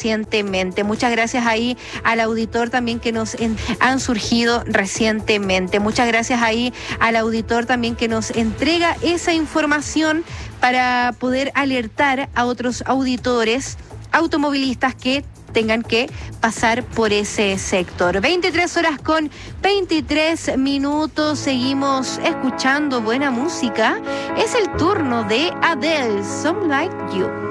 recientemente. Muchas gracias ahí al auditor también que nos han surgido recientemente. Muchas gracias ahí al auditor también que nos entrega esa información para poder alertar a otros auditores automovilistas que tengan que pasar por ese sector. 23:23. Seguimos escuchando buena música. Es el turno de Adele, Some Like You.